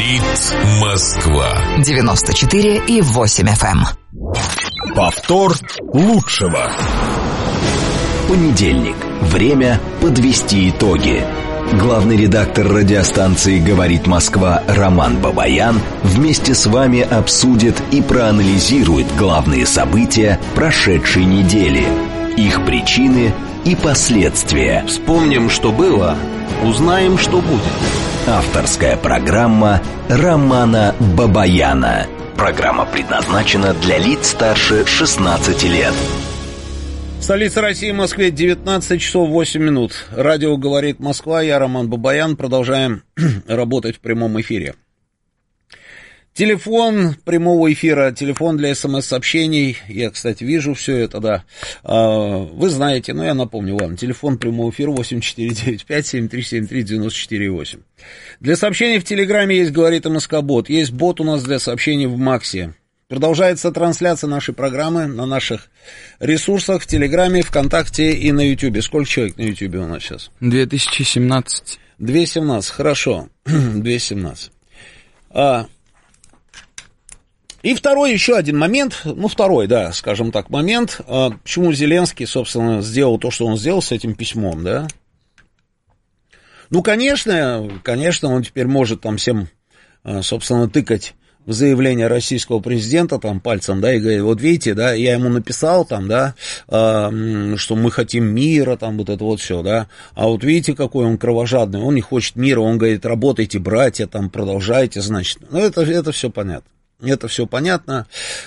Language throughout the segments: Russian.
Говорит Москва. 94,8 FM. Повтор лучшего. Понедельник. Время подвести итоги. Главный редактор радиостанции «Говорит Москва» Роман Бабаян вместе с вами обсудит и проанализирует главные события прошедшей недели, их причины и последствия. Вспомним, что было, узнаем, что будет. Авторская программа Романа Бабаяна. Программа предназначена для лиц старше 16 лет. Столица России, Москве, 19 часов 8 минут. Радио «Говорит Москва», я Роман Бабаян. Продолжаем работать в прямом эфире. Телефон прямого эфира, телефон для смс-сообщений. Я, кстати, вижу все это, да. Вы знаете, но я напомню вам. Телефон прямого эфира 8495-7373-94-8. Для сообщений в Телеграме есть «Говорит МСК-бот». Есть бот у нас для сообщений в Максе. Продолжается трансляция нашей программы на наших ресурсах в Телеграме, ВКонтакте и на Ютубе. Сколько человек на Ютубе у нас сейчас? 2017. 217, хорошо. 217. И второй, еще один момент, второй, да, скажем так, момент, почему Зеленский, собственно, сделал то, что он сделал с этим письмом, да. Конечно, он теперь может там всем, собственно, тыкать в заявление российского президента там пальцем, да, и говорит, вот видите, да, я ему написал там, да, что мы хотим мира, там, вот это вот все, да, а вот видите, какой он кровожадный, он не хочет мира, он говорит, работайте, братья, там, продолжайте, значит, это все понятно. Это все понятно.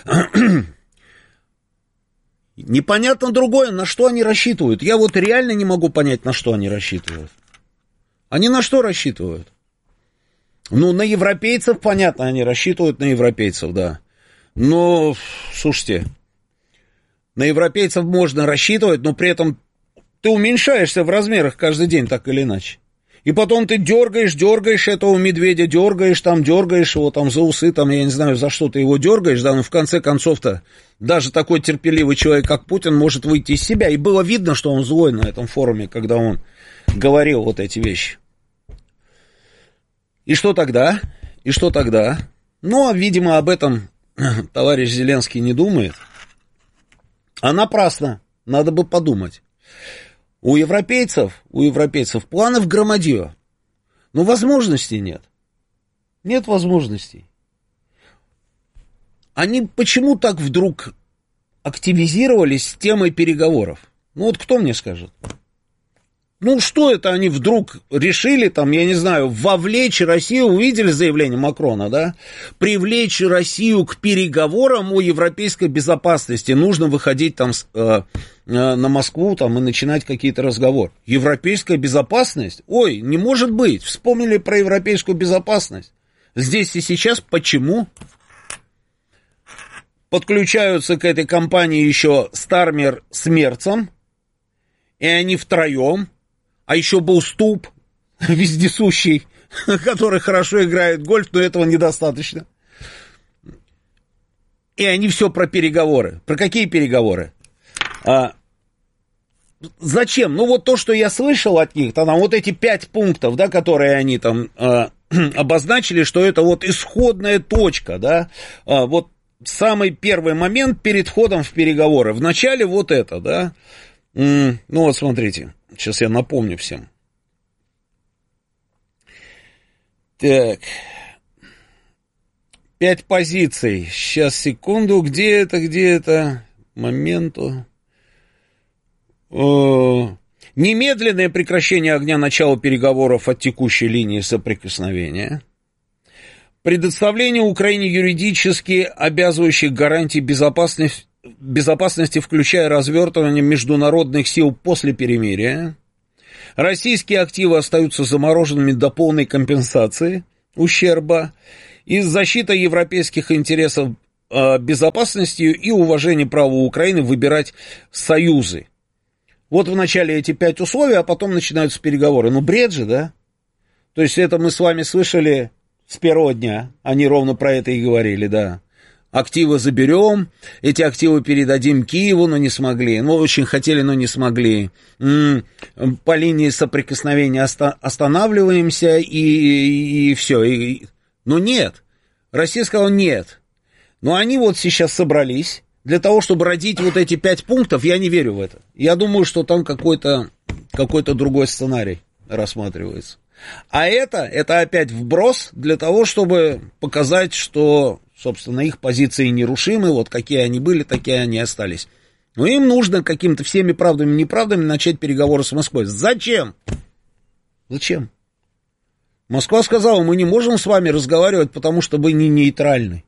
Непонятно другое, на что они рассчитывают. Я вот реально не могу понять, на что они рассчитывают. Они на что рассчитывают? На европейцев, понятно, они рассчитывают на европейцев, да. Но, слушайте, на европейцев можно рассчитывать, но при этом ты уменьшаешься в размерах каждый день, так или иначе. И потом ты дергаешь этого медведя, дергаешь его там за усы, там, я не знаю, за что ты его дергаешь, да, но в конце концов-то даже такой терпеливый человек, как Путин, может выйти из себя. И было видно, что он злой на этом форуме, когда он говорил вот эти вещи. И что тогда? Видимо, об этом товарищ Зеленский не думает. А напрасно, надо бы подумать. У европейцев планов громадье, но возможностей нет. Нет возможностей. Они почему так вдруг активизировались с темой переговоров? Вот кто мне скажет? Что это они вдруг решили, там, я не знаю, вовлечь Россию, увидели заявление Макрона, да? Привлечь Россию к переговорам о европейской безопасности. Нужно выходить там на Москву там, и начинать какие-то разговоры. Европейская безопасность? Ой, не может быть. Вспомнили про европейскую безопасность. Здесь и сейчас почему? Подключаются к этой компании еще Стармер с Мерцем, и они втроем. А еще был Ступ, вездесущий, который хорошо играет в гольф, но этого недостаточно. И они все про переговоры. Про какие переговоры? Зачем? Вот то, что я слышал от них, там вот эти 5 пунктов, да, которые они там обозначили, что это вот исходная точка, да, вот самый первый момент перед входом в переговоры. Вначале вот это, да. Вот смотрите. Сейчас я напомню всем. Так. 5 позиций. Сейчас, секунду. Где это? Моменту. Немедленное прекращение огня, начало переговоров от текущей линии соприкосновения. Предоставление Украине юридически обязывающих гарантий безопасности, включая развертывание международных сил после перемирия. Российские активы остаются замороженными до полной компенсации ущерба. И защита европейских интересов безопасностью и уважение права Украины выбирать союзы. Вот вначале эти 5 условий, а потом начинаются переговоры. Бред же, да? То есть это мы с вами слышали с первого дня. Они ровно про это и говорили, да. Активы заберем, эти активы передадим Киеву, но не смогли. Очень хотели, но не смогли. По линии соприкосновения останавливаемся, и все. И Но нет. Россия сказала нет. Но они вот сейчас собрались для того, чтобы родить вот эти 5 пунктов. Я не верю в это. Я думаю, что там какой-то другой сценарий рассматривается. А это опять вброс для того, чтобы показать, что, собственно, их позиции нерушимы. Вот какие они были, такие они остались. Но им нужно какими-то всеми правдами и неправдами начать переговоры с Москвой. Зачем? Зачем? Москва сказала, мы не можем с вами разговаривать, потому что вы не нейтральны.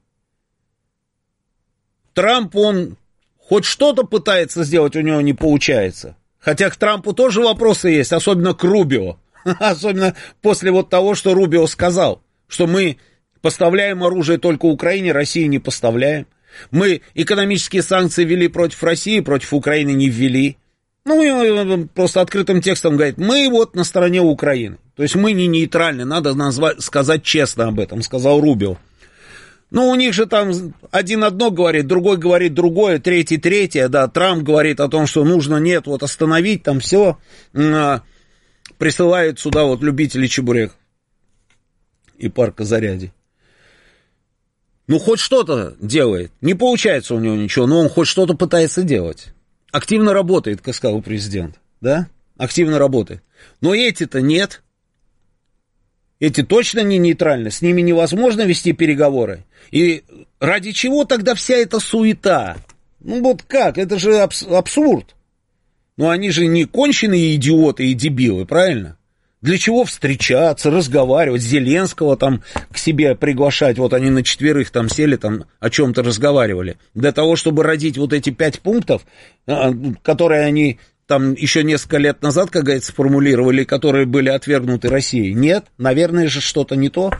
Трамп, он хоть что-то пытается сделать, у него не получается. Хотя к Трампу тоже вопросы есть, особенно к Рубио. Особенно после вот того, что Рубио сказал, что мы поставляем оружие только Украине, России не поставляем. Мы экономические санкции ввели против России, против Украины не ввели. Ну, и просто открытым текстом говорит, мы вот на стороне Украины. То есть мы не нейтральны, надо сказать честно об этом, сказал Рубио. Ну, у них же там один одно говорит, другой говорит другое, третий третье, да, Трамп говорит о том, что нужно, нет, вот остановить там все, присылает сюда вот любителей чебуреков и парка Зарядье. Ну, хоть что-то делает, не получается у него ничего, но он хоть что-то пытается делать. Активно работает, как сказал президент, да, активно работает. Но эти-то нет. Эти точно не нейтральны, с ними невозможно вести переговоры. И ради чего тогда вся эта суета? Ну вот как, это же абсурд. Но они же не конченые идиоты и дебилы, правильно? Для чего встречаться, разговаривать, Зеленского там к себе приглашать, вот они на 4 там сели, там о чем-то разговаривали. Для того, чтобы родить вот эти 5 пунктов, которые они... там еще несколько лет назад, как говорится, сформулировали, которые были отвергнуты Россией. Нет, наверное же что-то не то.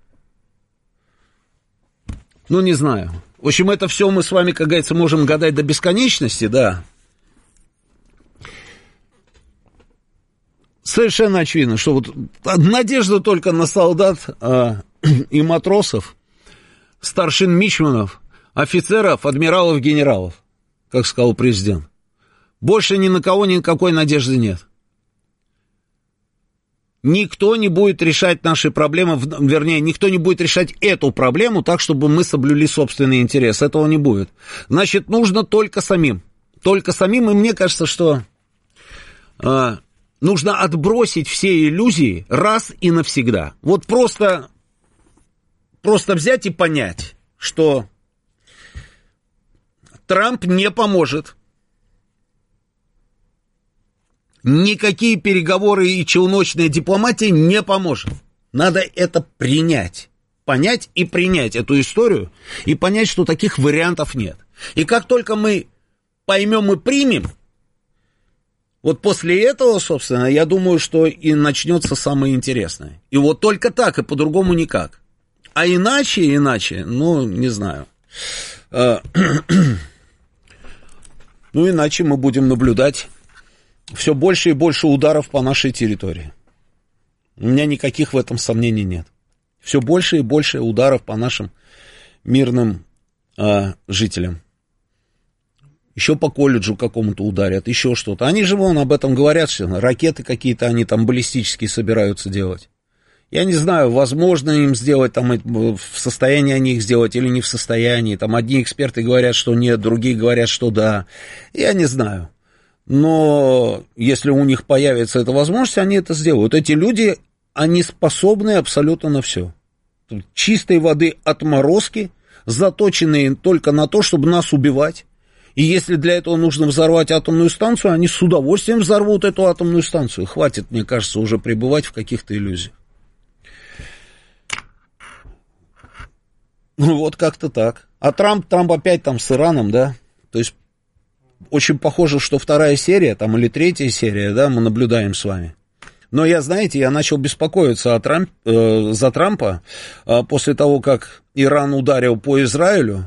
Ну, не знаю. В общем, это все мы с вами, как говорится, можем гадать до бесконечности, да. Совершенно очевидно, что вот надежда только на солдат и матросов, старшин мичманов, офицеров, адмиралов, генералов, как сказал президент. Больше ни на кого никакой надежды нет. Никто не будет решать наши проблемы, вернее, никто не будет решать эту проблему так, чтобы мы соблюли собственный интерес. Этого не будет. Значит, нужно только самим. Только самим, и мне кажется, что нужно отбросить все иллюзии раз и навсегда. Вот просто взять и понять, что Трамп не поможет. Никакие переговоры и челночная дипломатия не поможет. Надо это принять. Понять и принять эту историю. И понять, что таких вариантов нет. И как только мы поймем и примем, вот после этого, собственно, я думаю, что и начнется самое интересное. И вот только так, и по-другому никак. А иначе, ну, не знаю. Ну, иначе мы будем наблюдать все больше и больше ударов по нашей территории. У меня никаких в этом сомнений нет. Все больше и больше ударов по нашим мирным жителям. Еще по колледжу какому-то ударят, еще что-то. Они же вон об этом говорят, что ракеты какие-то они там баллистические собираются делать. Я не знаю, возможно им сделать, там, в состоянии они их сделать или не в состоянии. Там одни эксперты говорят, что нет, другие говорят, что да. Я не знаю. Но если у них появится эта возможность, они это сделают. Эти люди, они способны абсолютно на все. Чистой воды отморозки, заточенные только на то, чтобы нас убивать. И если для этого нужно взорвать атомную станцию, они с удовольствием взорвут эту атомную станцию. Хватит, мне кажется, уже пребывать в каких-то иллюзиях. Ну, вот как-то так. А Трамп опять там с Ираном, да? То есть очень похоже, что 2-я серия, там, или 3-я серия, да, мы наблюдаем с вами. Но я начал беспокоиться за Трампа после того, как Иран ударил по Израилю.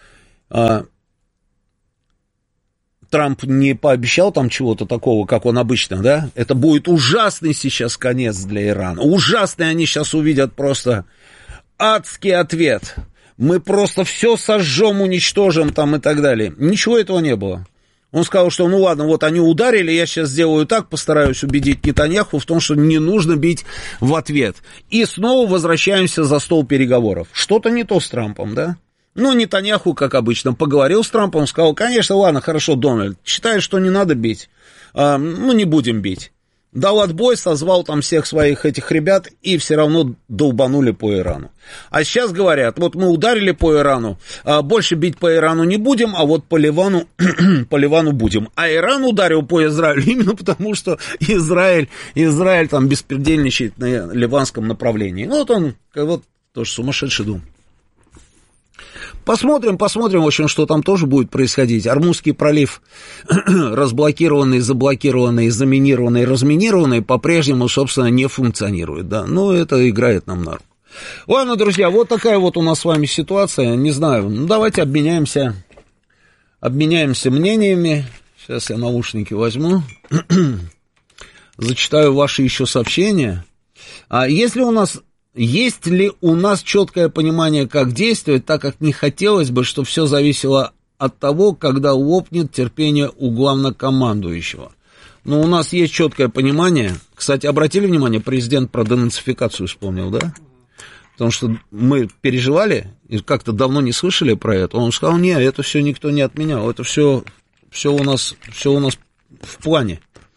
Трамп не пообещал там чего-то такого, как он обычно, да? Это будет ужасный сейчас конец для Ирана. Ужасный, они сейчас увидят просто адский ответ. Мы просто все сожжем, уничтожим там и так далее. Ничего этого не было. Он сказал, что ну ладно, вот они ударили, я сейчас сделаю так, постараюсь убедить Нетаньяху в том, что не нужно бить в ответ. И снова возвращаемся за стол переговоров. Что-то не то с Трампом, да? Ну, Нетаньяху, как обычно, поговорил с Трампом, сказал, конечно, ладно, хорошо, Дональд, считаешь, что не надо бить, ну, не будем бить. Дал отбой, созвал там всех своих этих ребят и все равно долбанули по Ирану. А сейчас говорят, вот мы ударили по Ирану, больше бить по Ирану не будем, а вот по Ливану будем. А Иран ударил по Израилю именно потому, что Израиль там беспредельничает на ливанском направлении. Ну, вот он, вот тоже сумасшедший дом. Посмотрим, в общем, что там тоже будет происходить. Ормузский пролив, разблокированный, заблокированный, заминированный, разминированный, по-прежнему, собственно, не функционирует, да. Но это играет нам на руку. Ладно, друзья, вот такая вот у нас с вами ситуация. Не знаю, ну, давайте обменяемся мнениями. Сейчас я наушники возьму. Зачитаю ваши еще сообщения. Есть ли у нас четкое понимание, как действовать, так как не хотелось бы, чтобы все зависело от того, когда лопнет терпение у главнокомандующего? Но у нас есть четкое понимание. Кстати, обратили внимание, президент про денацификацию вспомнил, да? Потому что мы переживали и как-то давно не слышали про это. Он сказал, нет, это все никто не отменял, это все у нас в плане.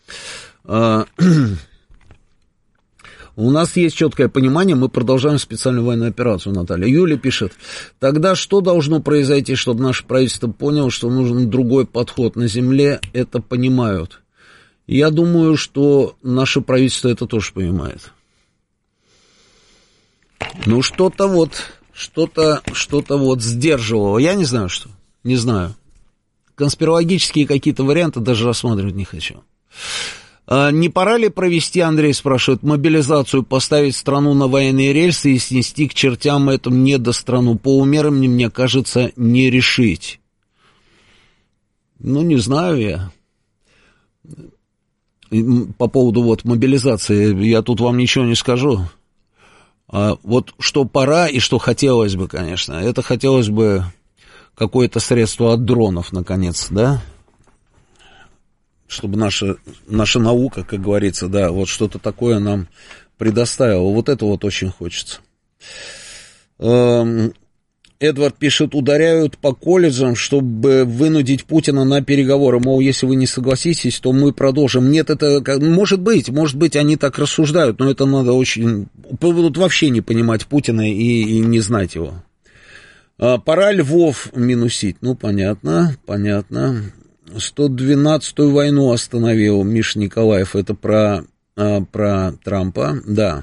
У нас есть четкое понимание, мы продолжаем специальную военную операцию, Наталья. Юля пишет, тогда что должно произойти, чтобы наше правительство поняло, что нужен другой подход на земле, это понимают? Я думаю, что наше правительство это тоже понимает. Ну, что-то вот сдерживало, я не знаю что, не знаю. Конспирологические какие-то варианты даже рассматривать не хочу. Не пора ли провести, Андрей спрашивает, мобилизацию, поставить страну на военные рельсы и снести к чертям эту недострану? Полумерами, мне кажется, не решить. Ну, не знаю я. По поводу вот мобилизации, я тут вам ничего не скажу. Вот что пора и что хотелось бы, конечно, это хотелось бы какое-то средство от дронов, наконец, да? Чтобы наша наука, как говорится, да, вот что-то такое нам предоставила. Вот это вот очень хочется. Эдвард пишет, ударяют по колледжам, чтобы вынудить Путина на переговоры. Мол, если вы не согласитесь, то мы продолжим. Нет, это может быть, они так рассуждают, но это надо очень, вот вообще не понимать Путина и не знать его. Пора Львов минусить. Ну, понятно. 112-ю войну остановил Миша Николаев, это про Трампа, да.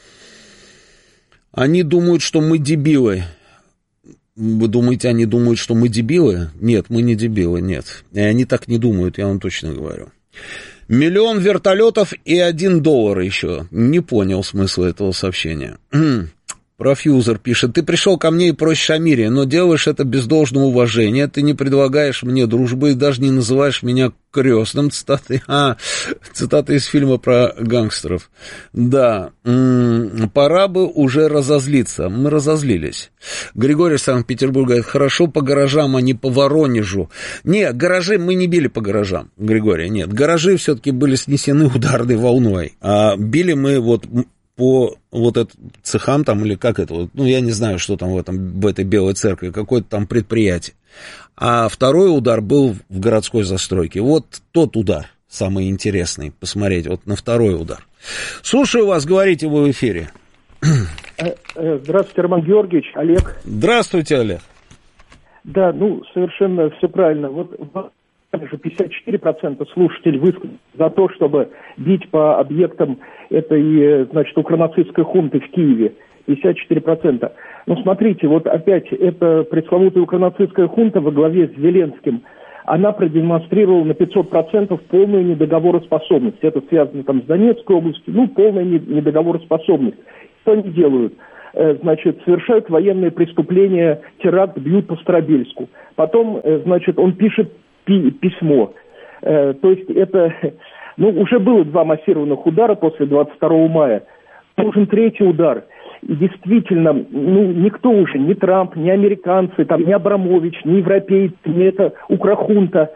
Они думают, что мы дебилы. Вы думаете, они думают, что мы дебилы? Нет, мы не дебилы, нет. И они так не думают, я вам точно говорю. 1 миллион вертолетов и $1 еще. Не понял смысла этого сообщения. Профьюзер пишет, ты пришел ко мне и просишь о мире, но делаешь это без должного уважения, ты не предлагаешь мне дружбы и даже не называешь меня крестным, цитата из фильма про гангстеров. Да, пора бы уже разозлиться, мы разозлились. Григорий Санкт-Петербург говорит, хорошо по гаражам, а не по Воронежу. Нет, гаражи мы не били по гаражам, Григорий, нет, гаражи все-таки были снесены ударной волной, а били мы вот по вот это цехам там, или как это, ну, я не знаю, что там в этой Белой Церкви, какое-то там предприятие. А второй удар был в городской застройке. Вот тот удар, самый интересный, посмотреть, вот на второй удар. Слушаю вас, говорите вы в эфире. Здравствуйте, Роман Георгиевич, Олег. Здравствуйте, Олег. Да, ну, совершенно все правильно. Вот же 54% слушателей высказали за то, чтобы бить по объектам этой, значит, укронацистской хунты в Киеве. 54%. Ну, смотрите, вот опять эта пресловутая укронацистская хунта во главе с Зеленским, она продемонстрировала на 500% полную недоговороспособность. Это связано там с Донецкой областью, ну, полная недоговороспособность. Что они делают? Значит, совершают военные преступления, теракт, бьют по Старобельску. Потом, значит, он пишет письмо. То есть это, ну, уже было 2 массированных удара после 22 мая. Нужен 3-й удар. И действительно, ну, никто уже, ни Трамп, ни американцы, там, ни Абрамович, ни европейцы, ни эта укрохунта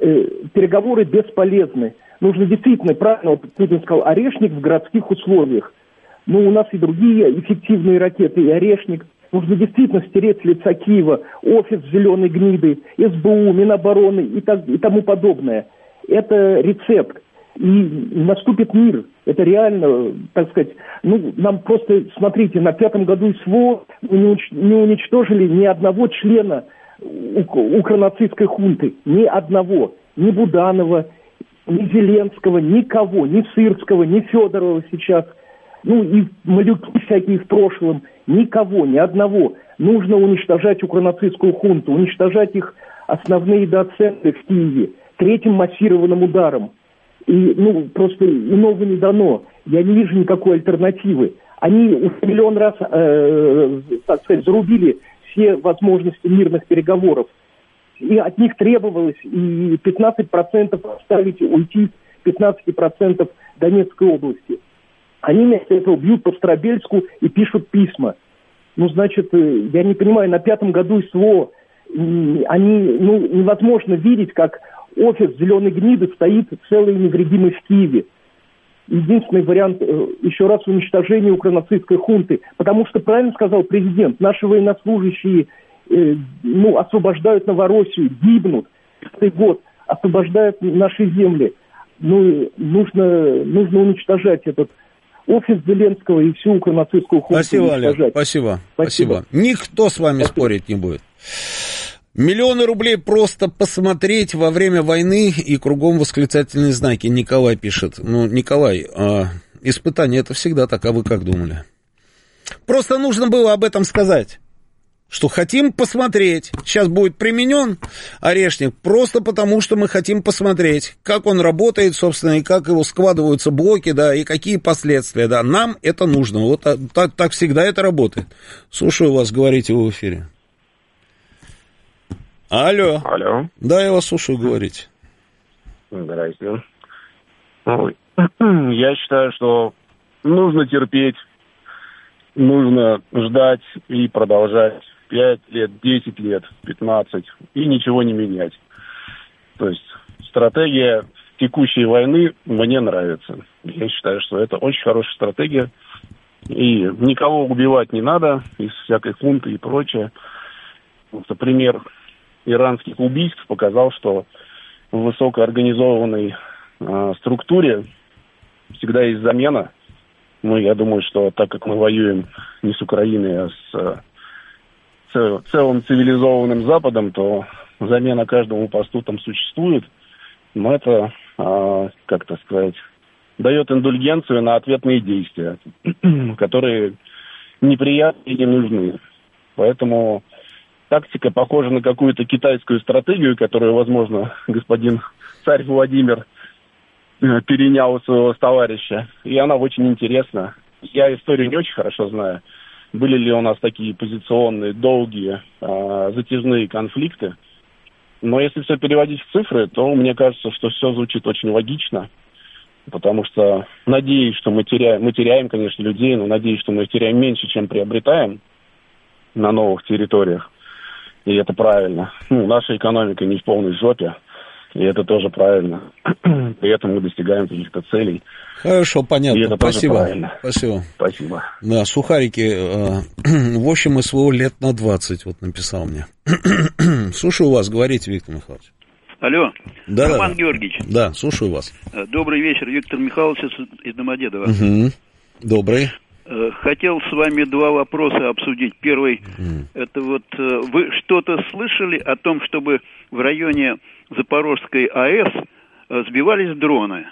переговоры бесполезны. Нужно действительно, правильно вот Путин сказал, «Орешник» в городских условиях. Но у нас и другие эффективные ракеты, и «Орешник». Нужно действительно стереть с лица Киева офис зеленой гниды, СБУ, Минобороны и тому подобное. Это рецепт. И наступит мир. Это реально, так сказать, нам просто, смотрите, на 5-м году СВО не уничтожили ни одного члена укронацистской хунты. Ни одного. Ни Буданова, ни Зеленского, никого. Ни Сырского, ни Федорова сейчас. И малюки всякие в прошлом. Никого, ни одного. Нужно уничтожать укронацистскую хунту, уничтожать их основные доцентры в Киеве 3-м массированным ударом. И, просто иного не дано. Я не вижу никакой альтернативы. Они уже миллион раз, так сказать, зарубили все возможности мирных переговоров. И от них требовалось и 15% оставить, уйти с 15% Донецкой области. Они вместо этого бьют по Старобельску и пишут письма. Значит, я не понимаю, на 5-м году СВО невозможно видеть, как офис зеленой гниды стоит целый и невредимый в Киеве. Единственный вариант, еще раз, уничтожение укронацистской хунты. Потому что, правильно сказал президент, наши военнослужащие освобождают Новороссию, гибнут. Каждый год освобождают наши земли. Нужно уничтожать этот офис Зеленского и всю укронацистскую хунту. Спасибо, Олег, спасибо. Никто с вами спорить не будет. Миллионы рублей просто посмотреть во время войны и кругом восклицательные знаки. Николай пишет. Николай, испытание это всегда так, а вы как думали? Просто нужно было об этом сказать. Что хотим посмотреть. Сейчас будет применен Орешник просто потому, что мы хотим посмотреть, как он работает, собственно, и как его складываются блоки, да, и какие последствия, да. Нам это нужно. Вот так всегда это работает. Слушаю вас, говорите вы в эфире. Алло. Да, я вас слушаю, говорите. Здрасте. Я считаю, что нужно терпеть, нужно ждать и продолжать 5 лет, 10 лет, 15, и ничего не менять. То есть стратегия текущей войны мне нравится. Я считаю, что это очень хорошая стратегия, и никого убивать не надо из всякой хунты и прочее. Пример иранских убийств показал, что в высокоорганизованной структуре всегда есть замена. Я думаю, что так как мы воюем не с Украиной, а с целым цивилизованным Западом, то замена каждому посту там существует. Но это, как-то сказать, дает индульгенцию на ответные действия, которые неприятны и не нужны. Поэтому тактика похожа на какую-то китайскую стратегию, которую, возможно, господин царь Владимир перенял у своего товарища. И она очень интересна. Я историю не очень хорошо знаю. Были ли у нас такие позиционные, долгие, затяжные конфликты. Но если все переводить в цифры, то мне кажется, что все звучит очень логично. Потому что надеюсь, что мы теряем, конечно, людей, но надеюсь, что мы теряем меньше, чем приобретаем на новых территориях. И это правильно. Наша экономика не в полной жопе, и это тоже правильно. При этом мы достигаем каких-то целей. Хорошо, понятно. И это Спасибо. Тоже правильно. Спасибо. Да, сухарики, в общем, СВО лет на 20, вот написал мне. Слушаю вас, говорите, Виктор Михайлович. Алло, да, Роман Георгиевич. Да, слушаю вас. Добрый вечер, Виктор Михайлович из Домодедово. Добрый. Хотел с вами два вопроса обсудить. Первый, это вот вы что-то слышали о том, чтобы в районе Запорожской АЭС сбивались дроны?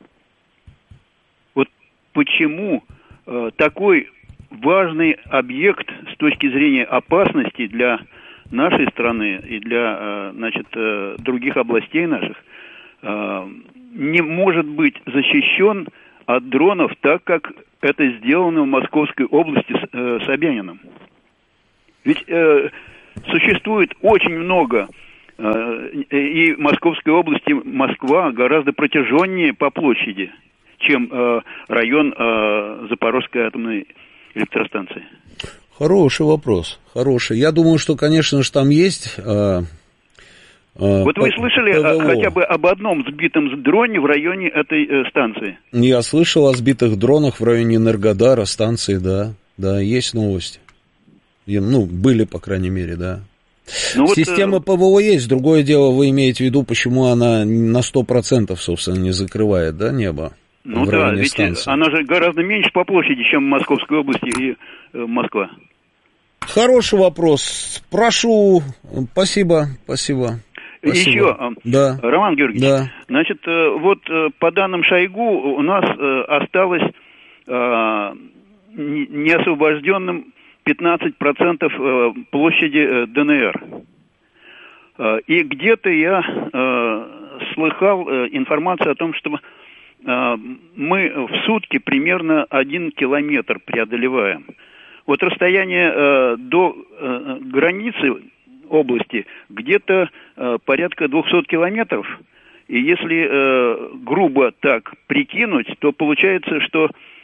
Вот почему такой важный объект с точки зрения опасности для нашей страны и для, других областей наших не может быть защищен от дронов, так как это сделано в Московской области Собяниным. Ведь существует очень много, и в Московской области Москва гораздо протяженнее по площади, чем район Запорожской атомной электростанции. Хороший вопрос, хороший. Я думаю, что, конечно же, там есть Вот вы слышали хотя бы об одном сбитом дроне в районе этой станции? Я слышал о сбитых дронах в районе Энергодара, станции, да. Да, есть новости. Ну, были, по крайней мере, да. Система ПВО есть. Другое дело, вы имеете в виду, почему она на 100%, собственно, не закрывает, да, небо? Ну да, ведь станции. Она же гораздо меньше по площади, чем в Московской области и Москва. Хороший вопрос. Прошу. Спасибо. Еще, да. Роман Георгиевич, да. Значит, вот по данным Шойгу у нас осталось неосвобожденным 15% площади ДНР. И где-то я слыхал информацию о том, что мы в сутки примерно 1 километр преодолеваем. Вот расстояние до границы области где-то порядка 200 километров. И если грубо так прикинуть, то получается, что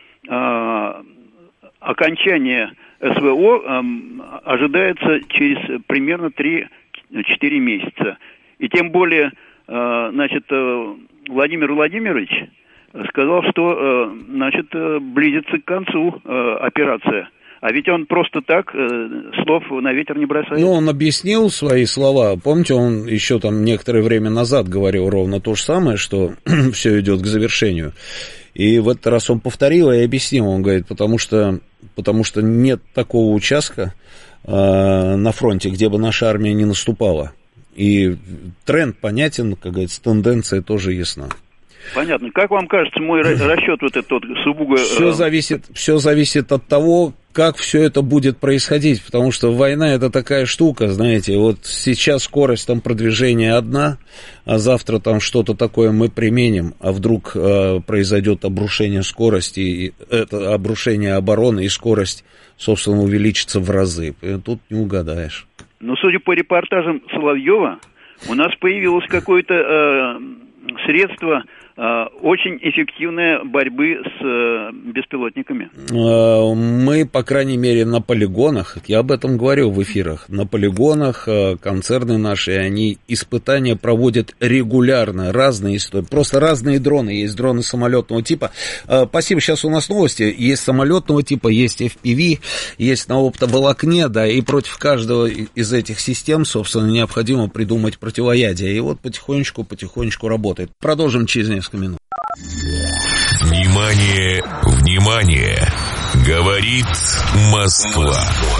окончание СВО ожидается через примерно 3-4 месяца. И тем более, значит, Владимир Владимирович сказал, что, значит, близится к концу операция. А ведь он просто так слов на ветер не бросает. Ну, он объяснил свои слова. Помните, он еще там некоторое время назад говорил ровно то же самое, что все идет к завершению. И в этот раз он повторил и объяснил. Он говорит, потому что нет такого участка на фронте, где бы наша армия не наступала. И тренд понятен, как говорится, тенденция тоже ясна. Понятно. Как вам кажется, мой расчет вот этот сугубо... Все зависит от того, как все это будет происходить, потому что война это такая штука, знаете, вот сейчас скорость там продвижения одна, а завтра там что-то такое мы применим, а вдруг произойдет обрушение скорости, и это обрушение обороны, и скорость, собственно, увеличится в разы. Тут не угадаешь. Но судя по репортажам Соловьева, у нас появилось какое-то средство очень эффективной борьбы с беспилотниками. Мы, по крайней мере, на полигонах, я об этом говорил в эфирах, на полигонах концерны наши, они испытания проводят регулярно, разные истории, просто разные дроны, есть дроны самолетного типа. Спасибо, сейчас у нас новости, есть самолетного типа, есть FPV, есть на оптоволокне, да, и против каждого из этих систем, собственно, необходимо придумать противоядие, и вот потихонечку работает. Продолжим через несколько минут. Внимание, внимание! Говорит Москва.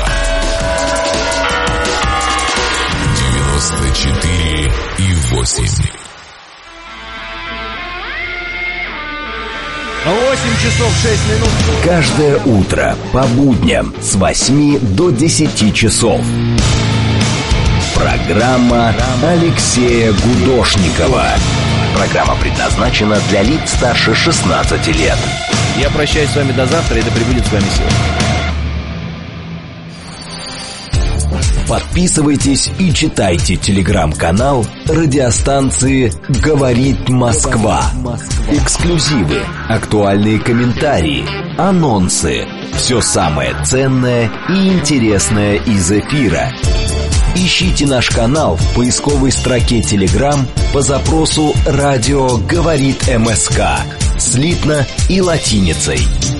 94,8. 8 часов 6 минут. Каждое утро по будням с 8 до 10 часов. Программа Алексея Гудошникова. Программа предназначена для лиц старше 16 лет. Я прощаюсь с вами до завтра, и да пребудет с вами сила. Подписывайтесь и читайте телеграм-канал радиостанции «Говорит Москва». Эксклюзивы, актуальные комментарии, анонсы. Все самое ценное и интересное из эфира. Ищите наш канал в поисковой строке Telegram по запросу «Радио говорит МСК» слитно и латиницей.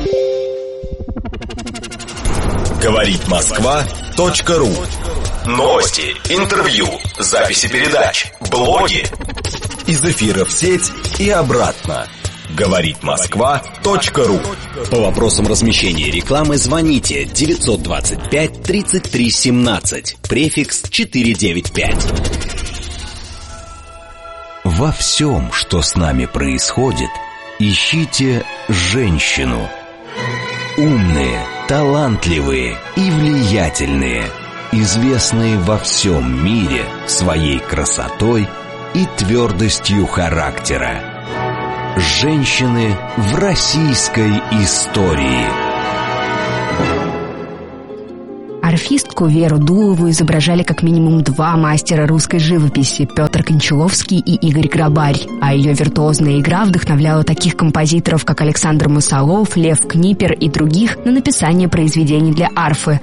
Говорит Москва.ру. Новости, интервью, записи передач, блоги. Из эфира в сеть и обратно. Говорит Москва.ру. По вопросам размещения рекламы звоните 925 33 17, префикс 495. Во всем, что с нами происходит, ищите женщину. Умные, талантливые и влиятельные, известные во всем мире своей красотой и твердостью характера. Женщины в российской истории. Орфистку Веру Дулову изображали как минимум 2 мастера русской живописи – Петр Кончаловский и Игорь Грабарь. А ее виртуозная игра вдохновляла таких композиторов, как Александр Мусолов, Лев Книпер и других на написание произведений для арфы.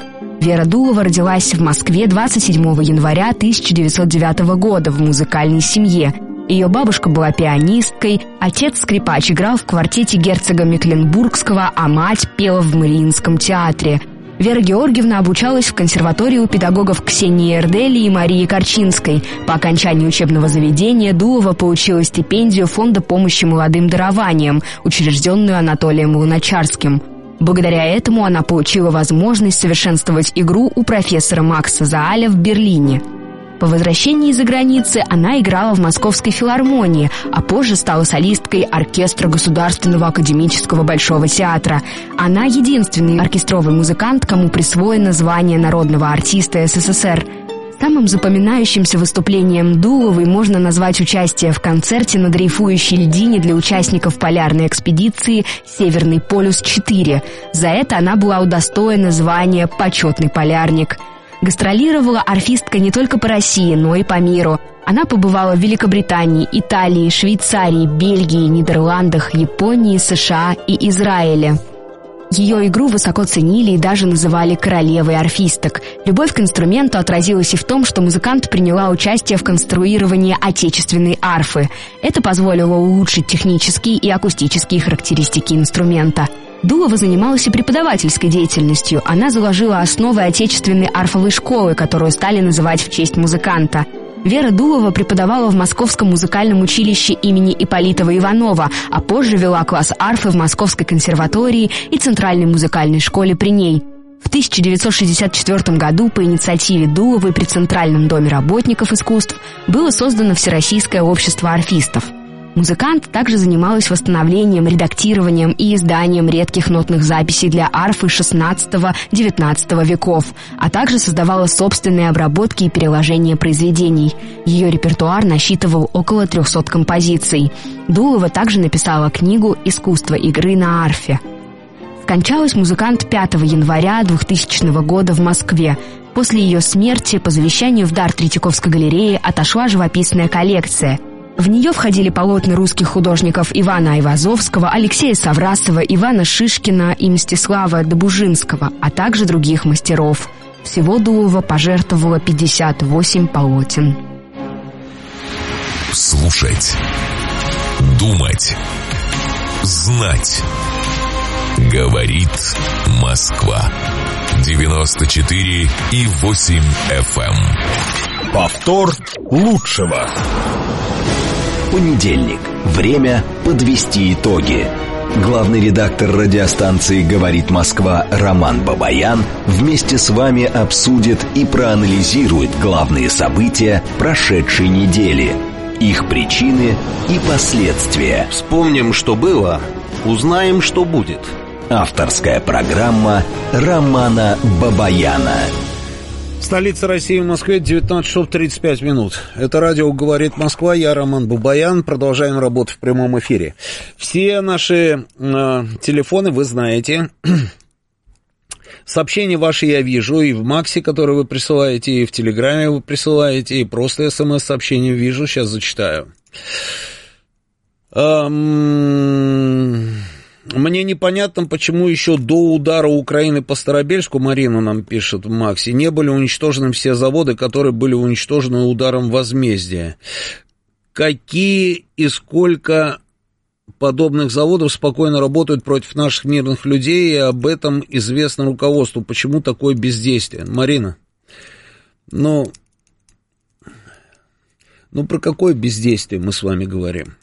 Вера Дулова родилась в Москве 27 января 1909 года в музыкальной семье. Ее бабушка была пианисткой, отец скрипач играл в квартете герцога Мекленбургского, а мать пела в Мариинском театре. Вера Георгиевна обучалась в консерватории у педагогов Ксении Эрдели и Марии Корчинской. По окончании учебного заведения Дулова получила стипендию Фонда помощи молодым дарованиям, учрежденную Анатолием Луначарским. Благодаря этому она получила возможность совершенствовать игру у профессора Макса Зааля в Берлине. По возвращении из-за границы она играла в Московской филармонии, а позже стала солисткой оркестра Государственного академического Большого театра. Она единственный оркестровый музыкант, кому присвоено звание народного артиста СССР. Самым запоминающимся выступлением Дуловой можно назвать участие в концерте на дрейфующей льдине для участников полярной экспедиции «Северный полюс-4». За это она была удостоена звания «Почетный полярник». Гастролировала арфистка не только по России, но и по миру. Она побывала в Великобритании, Италии, Швейцарии, Бельгии, Нидерландах, Японии, США и Израиле. Ее игру высоко ценили и даже называли королевой арфисток. Любовь к инструменту отразилась и в том, что музыкант приняла участие в конструировании отечественной арфы. Это позволило улучшить технические и акустические характеристики инструмента. Дулова занималась и преподавательской деятельностью. Она заложила основы отечественной арфовой школы, которую стали называть в честь музыканта. Вера Дулова преподавала в Московском музыкальном училище имени Ипполитова Иванова, а позже вела класс арфы в Московской консерватории и Центральной музыкальной школе при ней. В 1964 году по инициативе Дуловой при Центральном доме работников искусств было создано Всероссийское общество арфистов. Музыкант также занималась восстановлением, редактированием и изданием редких нотных записей для арфы XVI-XIX веков, а также создавала собственные обработки и переложения произведений. Ее репертуар насчитывал около 300 композиций. Дулова также написала книгу «Искусство игры на арфе». Скончалась музыкант 5 января 2000 года в Москве. После ее смерти по завещанию в дар Третьяковской галереи отошла живописная коллекция. В нее входили полотна русских художников Ивана Айвазовского, Алексея Саврасова, Ивана Шишкина и Мстислава Добужинского, а также других мастеров. Всего Дулова пожертвовала 58 полотен. Слушать, думать, знать. Говорит Москва. 94,8 FM. Повтор лучшего. Понедельник. Время подвести итоги. Главный редактор радиостанции «Говорит Москва» Роман Бабаян вместе с вами обсудит и проанализирует главные события прошедшей недели, их причины и последствия. Вспомним, что было, узнаем, что будет. Авторская программа Романа Бабаяна. Столица России, в Москве, 19 часов 35 минут. Это радио «Говорит Москва», я Роман Бабаян. Продолжаем работу в прямом эфире. Все наши телефоны вы знаете. Сообщения ваши я вижу и в Максе, которые вы присылаете, и в Телеграме вы присылаете, и просто СМС-сообщения вижу. Сейчас зачитаю. Мне непонятно, почему еще до удара Украины по Старобельску, Марина нам пишет в Максе, не были уничтожены все заводы, которые были уничтожены ударом возмездия. Какие и сколько подобных заводов спокойно работают против наших мирных людей, и об этом известно руководству. Почему такое бездействие? Марина, ну про какое бездействие мы с вами говорим?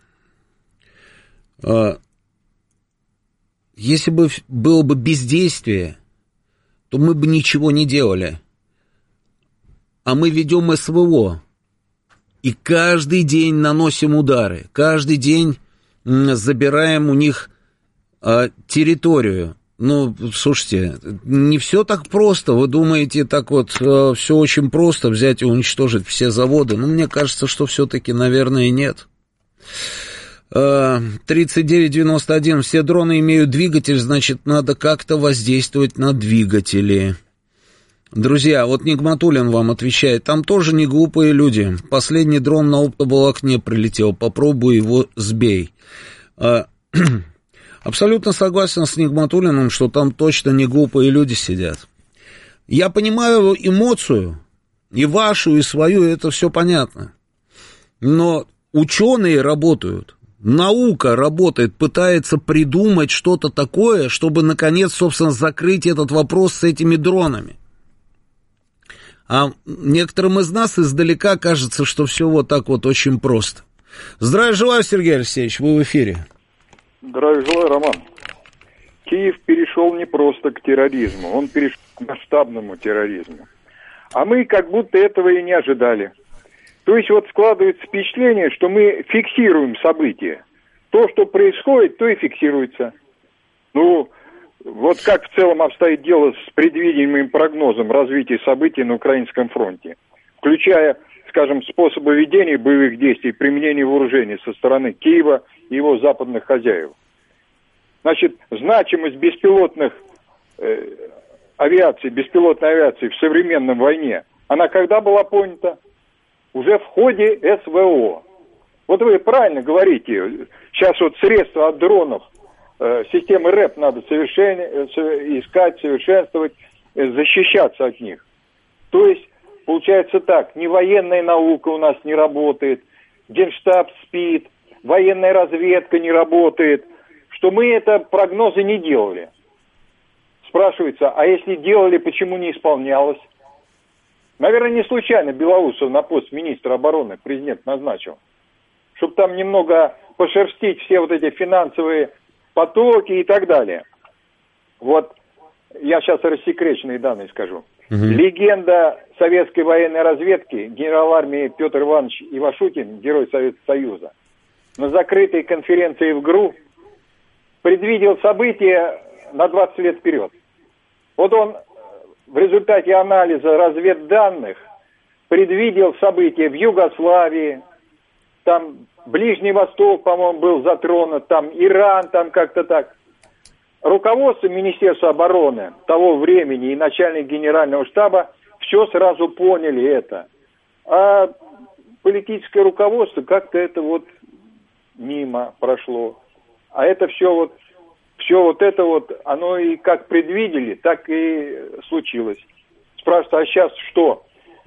Если бы было бы бездействие, то мы бы ничего не делали. А мы ведем СВО. И каждый день наносим удары. Каждый день забираем у них территорию. Ну, слушайте, не все так просто. Вы думаете, так вот все очень просто взять и уничтожить все заводы? Ну, мне кажется, что все-таки, наверное, нет. 3991. Все дроны имеют двигатель, значит, надо как-то воздействовать на двигатели. Друзья, вот Нигматуллин вам отвечает. Там тоже не глупые люди. Последний дрон на оптоволокне прилетел. Попробуй его сбей. Абсолютно согласен с Нигматуллиным, что там точно не глупые люди сидят. Я понимаю эмоцию, и вашу, и свою, это все понятно. Но ученые работают, наука работает, пытается придумать что-то такое, чтобы, наконец, собственно, закрыть этот вопрос с этими дронами. А некоторым из нас издалека кажется, что все вот так вот очень просто. Здравия желаю, Сергей Алексеевич, вы в эфире. Здравия желаю, Роман. Киев перешел не просто к терроризму, он перешел к масштабному терроризму. А мы как будто этого и не ожидали. То есть вот складывается впечатление, что мы фиксируем события. То, что происходит, то и фиксируется. Ну, вот как в целом обстоит дело с предвидением и прогнозом развития событий на Украинском фронте, включая, скажем, способы ведения боевых действий, применения вооружений со стороны Киева и его западных хозяев. Значит, значимость беспилотной авиации в современной войне, она когда была понята? Уже в ходе СВО. Вот вы правильно говорите, сейчас вот средства от дронов, системы РЭП надо искать, совершенствовать, защищаться от них. То есть, получается так, ни военная наука у нас не работает, Генштаб спит, военная разведка не работает, что мы это прогнозы не делали. Спрашивается, а если делали, почему не исполнялось? Наверное, не случайно Белоусов на пост министра обороны президент назначил. Чтобы там немного пошерстить все вот эти финансовые потоки и так далее. Вот, я сейчас рассекреченные данные скажу. Легенда советской военной разведки, генерал армии Петр Иванович Ивашутин, герой Советского Союза, на закрытой конференции в ГРУ предвидел события на 20 лет вперед. Вот он в результате анализа разведданных предвидел события в Югославии, там Ближний Восток, по-моему, был затронут, там Иран, там как-то так. Руководство Министерства обороны того времени и начальник генерального штаба все сразу поняли это. А политическое руководство как-то это вот мимо прошло. А это все вот это вот, оно и как предвидели, так и случилось. Спрашивают, а сейчас что?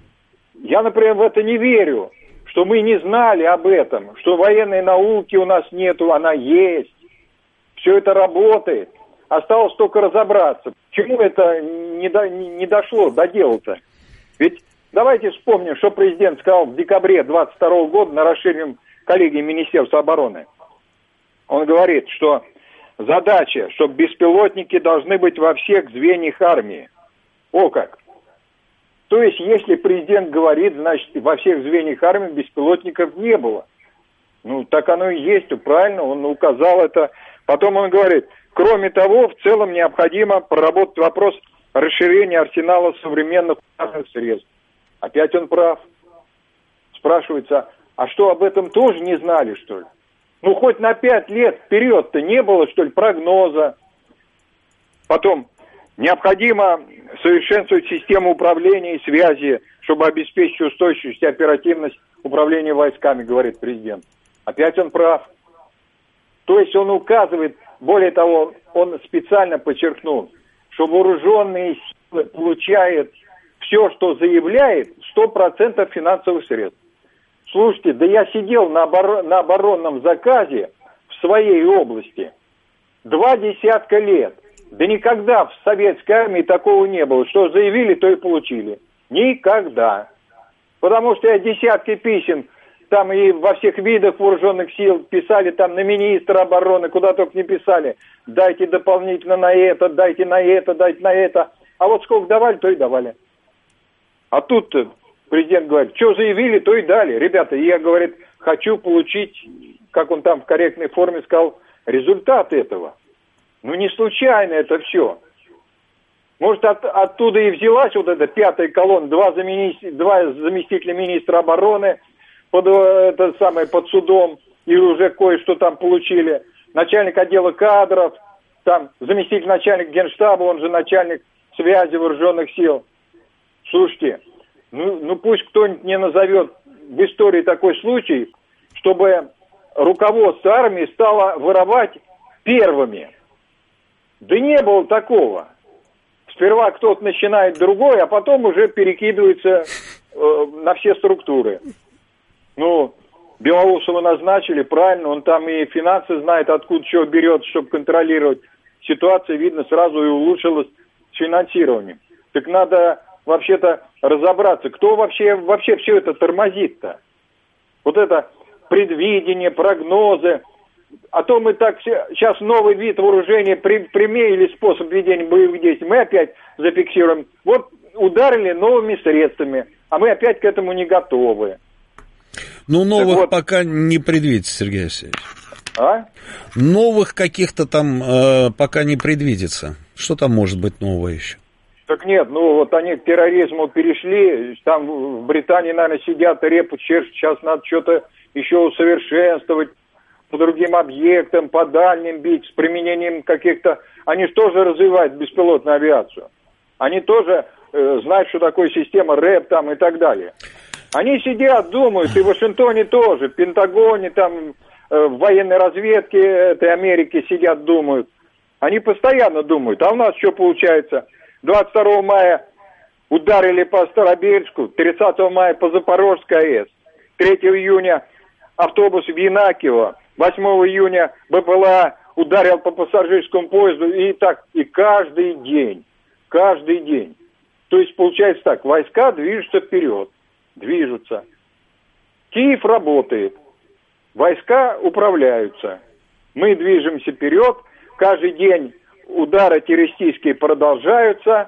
Я, например, в это не верю, что мы не знали об этом, что военной науки у нас нету, она есть. Все это работает. Осталось только разобраться. Почему это не дошло до дела-то? Ведь давайте вспомним, что президент сказал в декабре 2022 года на расширенном коллегии Министерства обороны. Он говорит, что задача, чтобы беспилотники должны быть во всех звеньях армии. О как! То есть, если президент говорит, значит, во всех звеньях армии беспилотников не было. Ну, так оно и есть, правильно, он указал это. Потом он говорит, кроме того, в целом необходимо проработать вопрос расширения арсенала современных ударных средств. Опять он прав. Спрашивается, а что, об этом тоже не знали, что ли? Ну, хоть на 5 лет вперед-то не было, что ли, прогноза. Потом, необходимо совершенствовать систему управления и связи, чтобы обеспечить устойчивость и оперативность управления войсками, говорит президент. Опять он прав. То есть он указывает, более того, он специально подчеркнул, что вооруженные силы получают все, что заявляет, 100% финансовых средств. Слушайте, да я сидел на оборонном заказе в своей области 20 лет. Да никогда в советской армии такого не было. Что заявили, то и получили. Никогда. Потому что я десятки писем там и во всех видах вооруженных сил писали, там на министра обороны, куда только не писали. Дайте дополнительно на это, дайте на это, дайте на это. А вот сколько давали, то и давали. А тут президент говорит, что заявили, то и дали. Ребята, я, говорит, хочу получить, как он там в корректной форме сказал, результат этого. Ну, не случайно это все. Может, оттуда и взялась вот эта пятая колонна, два заместителя министра обороны под судом, и уже кое-что там получили. Начальник отдела кадров, там заместитель начальника Генштаба, он же начальник связи вооруженных сил. Слушайте, ну пусть кто-нибудь мне назовет в истории такой случай, чтобы руководство армии стало воровать первыми. Да не было такого. Сперва кто-то начинает другой, а потом уже перекидывается на все структуры. Ну, Белоусова назначили, правильно, он там и финансы знает, откуда что берет, чтобы контролировать. Ситуация, видно, сразу и улучшилась с финансированием. Так надо вообще-то разобраться, кто вообще все это тормозит-то. Вот это предвидение, прогнозы. А то мы так сейчас новый вид вооружения примерили способ ведения боевых действий. Мы опять зафиксируем. Вот ударили новыми средствами, а мы опять к этому не готовы. Ну, новых вот пока не предвидится, Сергей Алексеевич. А? Новых каких-то там пока не предвидится. Что там может быть нового еще? Так нет, ну вот они к терроризму перешли, там в Британии, наверное, сидят, репу чешут, сейчас надо что-то еще усовершенствовать, по другим объектам, по дальним бить, с применением каких-то... Они же тоже развивают беспилотную авиацию. Они тоже знают, что такое система РЭП там и так далее. Они сидят, думают, и в Вашингтоне тоже, в Пентагоне, там, в военной разведке этой Америки сидят, думают. Они постоянно думают. А у нас что получается? 22 мая ударили по Старобельску, 30 мая по Запорожской АЭС, 3 июня автобус в Янакиево, 8 июня БПЛА ударил по пассажирскому поезду, и так, и каждый день. То есть получается так, войска движутся вперед, движутся. Киев работает, войска управляются. Мы движемся вперед, каждый день удары террористические продолжаются.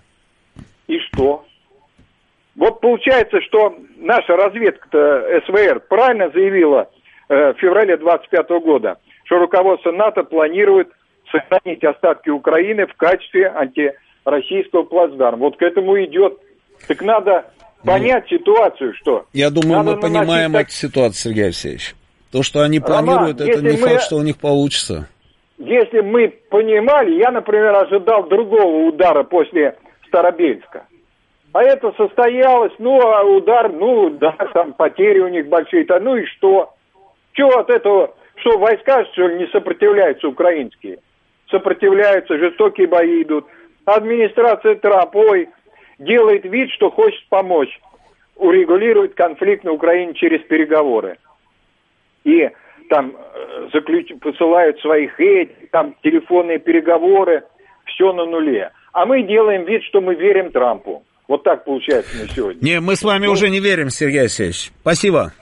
И что? Вот получается, что наша разведка СВР правильно заявила в феврале 25 года, что руководство НАТО планирует сохранить остатки Украины в качестве антироссийского плацдарма. Вот к этому идет. Так надо понять ситуацию, что... Я думаю, мы понимаем эту ситуацию, Сергей Алексеевич. То, что они планируют, это не факт, что у них получится. Если мы понимали, я, например, ожидал другого удара после Старобельска. А это состоялось, а удар, там потери у них большие, ну и что? Чего от этого, что войска, что ли, не сопротивляются украинские? Сопротивляются, жестокие бои идут. Администрация Трампа делает вид, что хочет помочь урегулировать конфликт на Украине через переговоры. И там посылают своих там телефонные переговоры, все на нуле. А мы делаем вид, что мы верим Трампу. Вот так получается на сегодня. Не, мы с вами уже не верим, Сергей Алексеевич. Спасибо.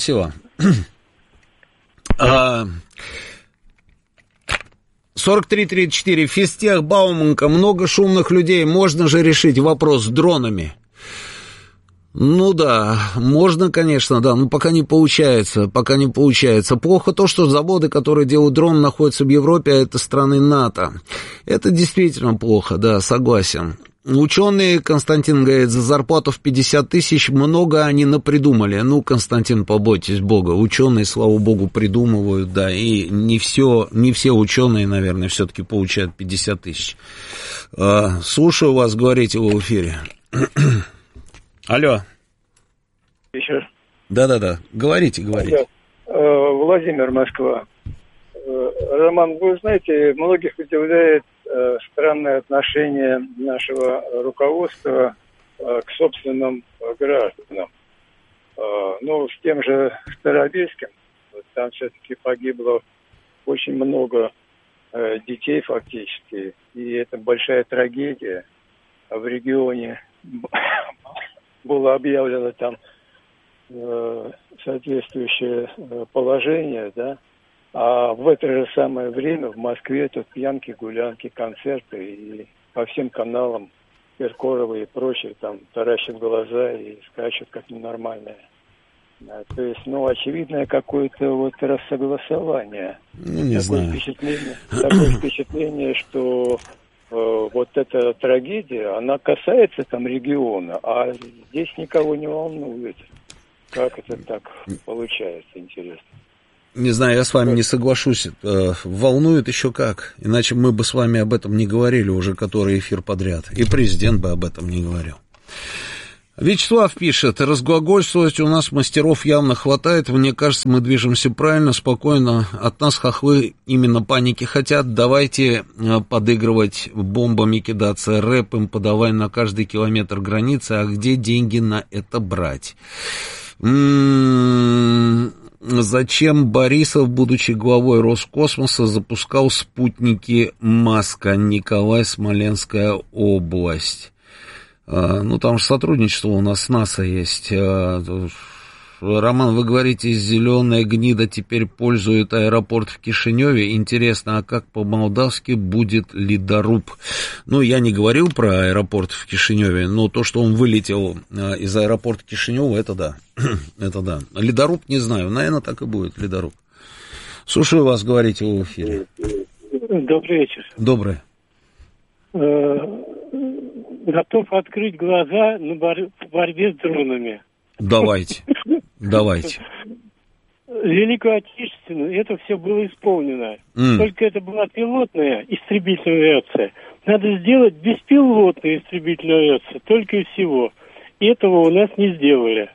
43-34. Физтех, Бауманка, много шумных людей. Можно же решить вопрос с дронами? Ну да, можно, конечно, да, но пока не получается. Плохо то, что заводы, которые делают дрон, находятся в Европе, а это страны НАТО. Это действительно плохо, да, согласен. Ученые, Константин говорит, за зарплату в 50 тысяч много они напридумали. Ну, Константин, побойтесь Бога. Ученые, слава Богу, придумывают, да, и не все ученые, наверное, все-таки получают 50 тысяч. Слушаю вас, говорите вы в эфире. Алло. Вечер. Да. Говорите. Владимир, Москва. Роман, вы знаете, многих удивляет странное отношение нашего руководства к собственным гражданам. С тем же Старобельским, там все-таки погибло очень много детей фактически, и это большая трагедия. В регионе было объявлено там соответствующее положение, да, а в это же самое время в Москве тут пьянки, гулянки, концерты, и по всем каналам Киркорова и прочие там таращат глаза и скачут как ненормальные. То есть, очевидное какое-то рассогласование. Не знаю. Такое впечатление, что вот эта трагедия, она касается там региона, а здесь никого не волнует. Как это так получается, интересно? Не знаю, я с вами не соглашусь. Волнует еще как. Иначе мы бы с вами об этом не говорили уже который эфир подряд. И президент бы об этом не говорил. Вячеслав пишет, разглагольствовать у нас мастеров явно хватает, мне кажется, мы движемся правильно, спокойно, от нас хохлы именно паники хотят, давайте подыгрывать бомбами, кидаться, рэп им подавай на каждый километр границы, а где деньги на это брать? Зачем Борисов, будучи главой Роскосмоса, запускал спутники Маска? Николай, Смоленская область. Ну, там же сотрудничество у нас с НАСА есть. Роман, вы говорите, зеленая гнида теперь пользует аэропорт в Кишиневе. Интересно, а как по-молдавски будет ледоруб? Ну, я не говорил про аэропорт в Кишиневе, но то, что он вылетел из аэропорта Кишинева, это да. Это да. Ледоруб не знаю, наверное, так и будет, ледоруб. Слушаю вас, говорите в эфире. Добрый вечер. Добрый. Готов открыть глаза на борьбе с дронами. Давайте. Давайте. Великую Отечественную это все было исполнено. Только это была пилотная истребительная авиация. Надо сделать беспилотную истребительную авиацию. Только и всего. Этого у нас не сделали.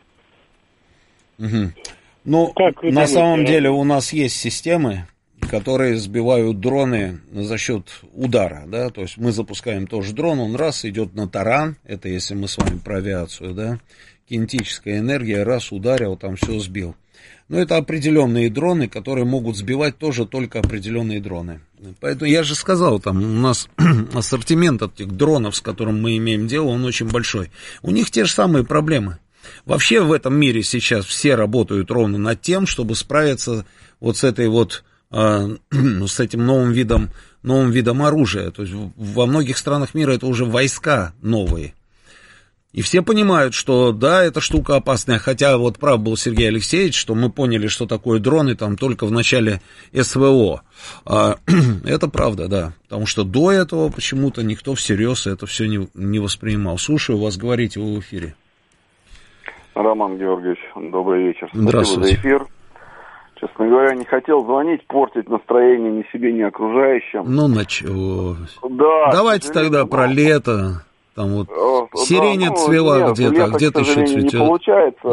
Ну, на самом деле у нас есть системы, которые сбивают дроны за счет удара, да, то есть мы запускаем тоже дрон, он раз идет на таран, это если мы с вами про авиацию, да, кинетическая энергия, раз ударил, там все сбил. Но это определенные дроны, которые могут сбивать тоже только определенные дроны. Поэтому я же сказал, там у нас ассортимент этих дронов, с которым мы имеем дело, он очень большой. У них те же самые проблемы. Вообще в этом мире сейчас все работают ровно над тем, чтобы справиться вот с этой вот с этим новым видом оружия. То есть во многих странах мира это уже войска новые. И все понимают, что да, эта штука опасная. Хотя вот прав был Сергей Алексеевич, что мы поняли, что такое дроны там только в начале СВО. Это правда, да. Потому что до этого почему-то никто всерьез это все не воспринимал. Слушаю вас, говорите вы в эфире. Роман Георгиевич, добрый вечер. Здравствуйте. Спасибо за эфир. Честно говоря, не хотел звонить, портить настроение ни себе, ни окружающим. Ну, началось. Да. Давайте тогда про лето. Там вот сирень отцвела где-то, где-то еще цветет. Не получается.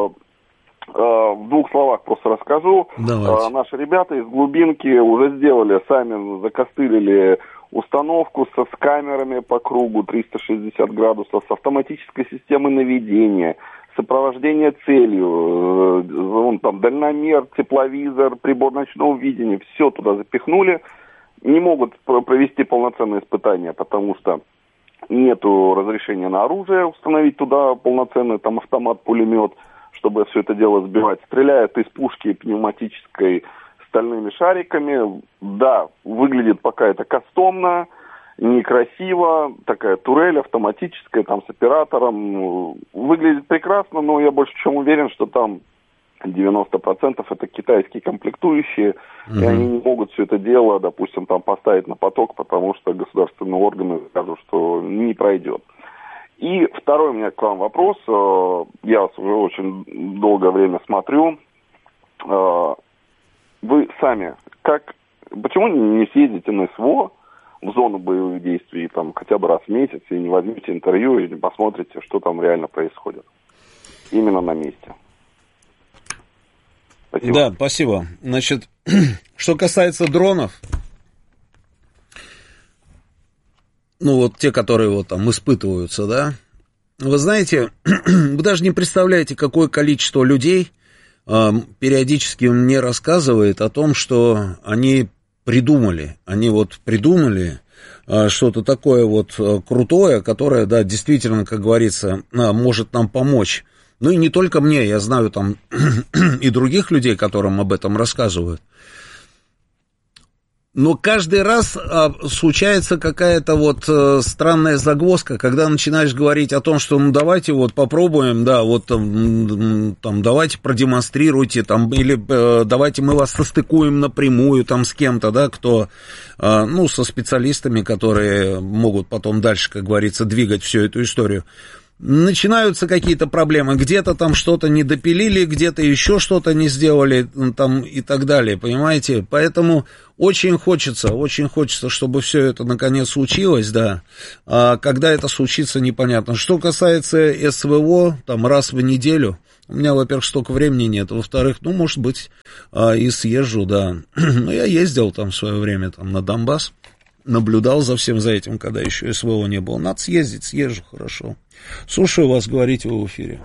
В двух словах просто расскажу. Наши ребята из глубинки уже сделали, сами закостылили установку с камерами по кругу 360 градусов, с автоматической системой наведения, сопровождение целью, там дальномер, тепловизор, прибор ночного видения, все туда запихнули. Не могут провести полноценное испытание, потому что нету разрешения на оружие установить туда полноценный там автомат, пулемет, чтобы все это дело сбивать. Стреляют из пушки пневматической стальными шариками. Да, выглядит пока это кастомно, некрасиво, такая турель автоматическая, там с оператором. Выглядит прекрасно, но я больше чем уверен, что там 90% это китайские комплектующие, и они не могут все это дело, допустим, там поставить на поток, потому что государственные органы скажут, что не пройдет. И второй у меня к вам вопрос. Я вас уже очень долгое время смотрю. Вы сами почему не съездите на СВО в зону боевых действий там хотя бы раз в месяц и не возьмете интервью и не посмотрите, что там реально происходит? Именно на месте. Спасибо. Да, спасибо. Значит, что касается дронов, ну вот те, которые вот там испытываются, да, вы знаете, вы даже не представляете, какое количество людей периодически мне рассказывает о том, что они придумали что-то такое вот крутое, которое, да, действительно, как говорится, может нам помочь. Ну и не только мне, я знаю там и других людей, которым об этом рассказывают. Но каждый раз случается какая-то вот странная загвоздка, когда начинаешь говорить о том, что ну давайте вот попробуем, да, вот там давайте продемонстрируйте, там, или давайте мы вас состыкуем напрямую там с кем-то, да, кто, ну, со специалистами, которые могут потом дальше, как говорится, двигать всю эту историю. начинаются какие-то проблемы, где-то там что-то не допилили, где-то еще что-то не сделали, там и так далее, понимаете? Поэтому очень хочется, чтобы все это наконец случилось, да. А когда это случится, непонятно. Что касается СВО, там раз в неделю, у меня, во-первых, столько времени нет, во-вторых, ну, может быть, и съезжу, да. Но я ездил там в свое время там на Донбасс, наблюдал за всем за этим, когда еще СВО не было. Надо съездить, съезжу, хорошо. Слушаю вас, говорите вы в эфире.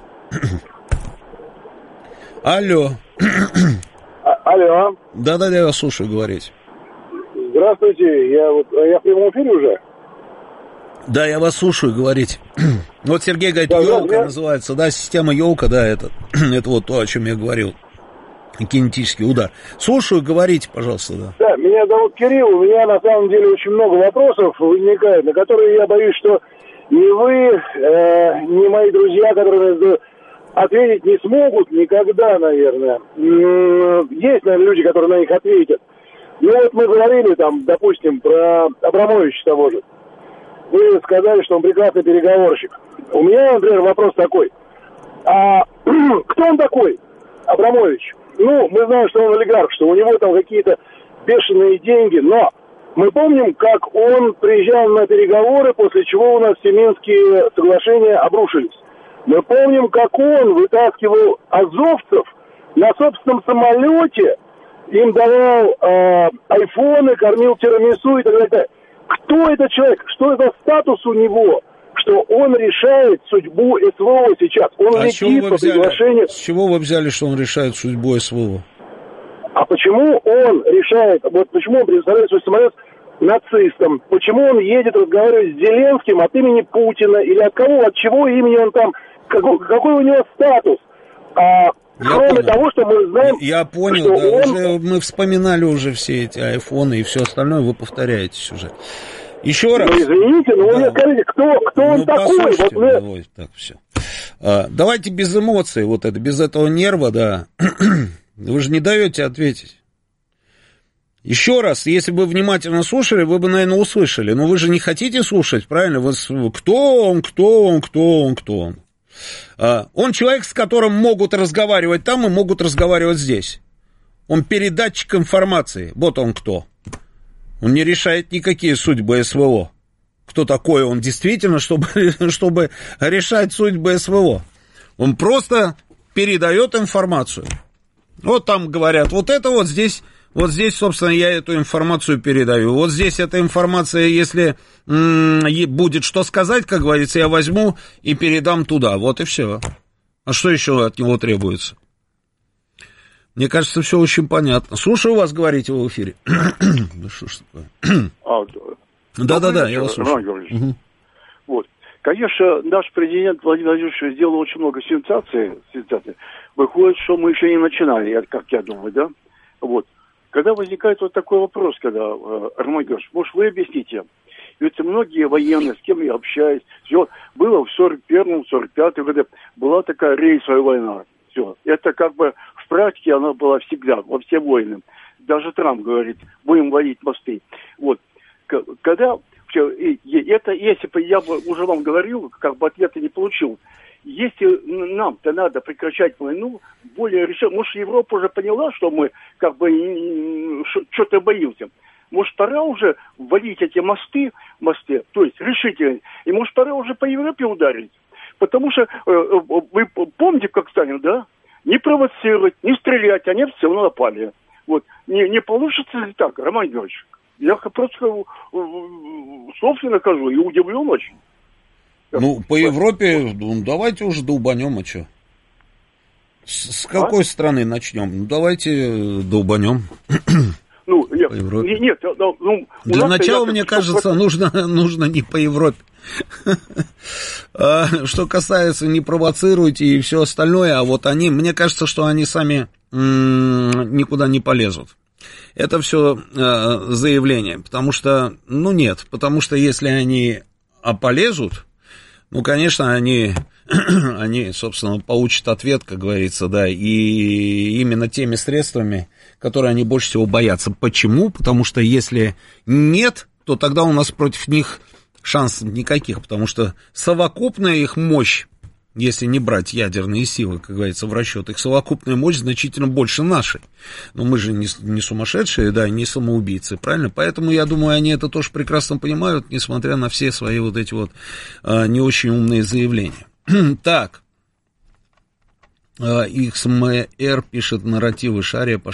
Алло. Алло. Да-да-да, я вас слушаю, говорите. Здравствуйте, я в прямом эфире уже? Да, я вас слушаю, говорите. Вот Сергей говорит, елка называется, да, система елка, да, это вот то, о чем я говорил. Кинетический удар. Слушаю, говорите, пожалуйста, да. Да, меня зовут Кирилл, у меня на самом деле очень много вопросов возникает, на которые я боюсь, что ни вы, ни мои друзья, которые ответить не смогут никогда, наверное. Есть, наверное, люди, которые на них ответят. Ну вот мы говорили там, допустим, про Абрамовича того же. Вы сказали, что он прекрасный переговорщик. У меня, например, вопрос такой. А кто он такой, Абрамович? Ну, мы знаем, что он олигарх, что у него там какие-то бешеные деньги, но мы помним, как он приезжал на переговоры, после чего у нас все Минские соглашения обрушились. Мы помним, как он вытаскивал азовцев на собственном самолете, им давал айфоны, кормил тирамису и так далее. Кто этот человек? Что это за статус у него? Что он решает судьбу СВО сейчас. Он летит по приглашению. С чего вы взяли, что он решает судьбу СВО? А почему он решает, вот почему он предоставляет свой самолет нацистам? Почему он едет разговаривать с Зеленским от имени Путина? Или от кого, от чего имени он там, какой у него статус? Кроме того, что мы знаем... Я понял, что да, он... уже мы вспоминали уже все эти айфоны и все остальное, вы повторяете уже. Еще раз. Ну, извините, но вы мне скажите, кто он такой? Вот мы... Давай, так, все. Давайте без эмоций, вот это, без этого нерва, да. Вы же не даете ответить. Еще раз, если бы внимательно слушали, вы бы, наверное, услышали. Но вы же не хотите слушать, правильно? Вы... Кто он? Он человек, с которым могут разговаривать там и могут разговаривать здесь. Он передатчик информации. Вот он кто. Он не решает никакие судьбы СВО. Кто такой он действительно, чтобы решать судьбы СВО? Он просто передает информацию. Вот там говорят, вот это вот здесь, собственно, я эту информацию передаю. Вот здесь эта информация, если будет что сказать, как говорится, я возьму и передам туда. Вот и все. А что еще от него требуется? Мне кажется, все очень понятно. Слушаю вас, говорите вы в эфире. Ну что ж такое? Да, я вас слушаю. Вот. Конечно, наш президент Владимир Владимирович сделал очень много сенсаций. Выходит, что мы еще не начинали, как я думаю, да? Вот. Когда возникает вот такой вопрос, Роман Георгиевич, может, вы объясните? Ведь многие военные, с кем я общаюсь, все, было в 41-м, 45-м году, была такая рейсовая война. Все. Это как бы в практике она была всегда, во все войны. Даже Трамп говорит, будем валить мосты. Вот. Когда, это, если бы я бы уже вам говорил, как бы ответа не получил, если нам-то надо прекращать войну, более решенно, может, Европа уже поняла, что мы как бы что-то боимся. Может, пора уже ввалить эти мосты, то есть решительно, и может, пора уже по Европе ударить. Потому что, вы помните, как Сталин, да? Не провоцировать, не стрелять, они все равно напали. Вот. Не получится ли так, Роман Георгиевич? Я просто собственно скажу и удивлен очень. Ну, по Европе, давайте уже долбанем, а что? С какой страны начнем? Ну, давайте долбанем. Ну, нет, для начала, мне кажется, нужно не по Европе. Что касается не провоцируйте и все остальное, а вот они, мне кажется, что они сами никуда не полезут. Это все заявление, потому что, нет, потому что если они полезут, ну, конечно, они, собственно, получат ответ, как говорится, да, и именно теми средствами, которые они больше всего боятся. Почему? Потому что если нет, то тогда у нас против них шансов никаких, потому что совокупная их мощь, если не брать ядерные силы, как говорится, в расчет, их совокупная мощь значительно больше нашей. Но мы же не сумасшедшие, да, не самоубийцы, правильно? Поэтому, я думаю, они это тоже прекрасно понимают, несмотря на все свои вот эти вот не очень умные заявления. Так, XMR пишет: нарративы Шария